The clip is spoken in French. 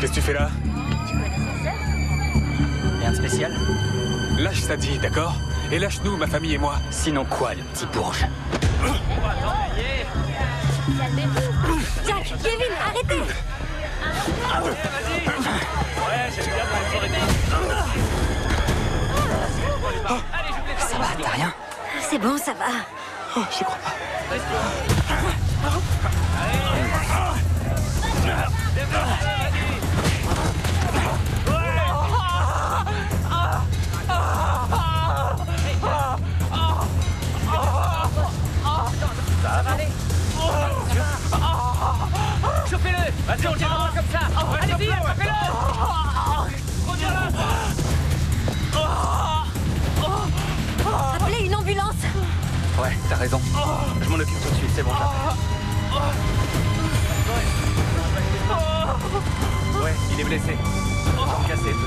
Qu'est-ce que tu fais là? Tu connais sa sœur? Rien de spécial? Lâche ça dit, d'accord? Et lâche-nous, ma famille et moi. Sinon quoi, le petit bourge? Calmez-vous. Jack, Kevin, arrêtez. Ça va, t'as rien? C'est bon, ça va. Oh, j'y crois pas. Ça va aller. Chopez-le. Vas-y, on tient comme ça. Allez-y, attrapez-le. Appelez une ambulance. Ouais, t'as raison. Je m'en occupe tout de suite, c'est bon, j'appelle. Ouais, il est blessé. Jambe cassée.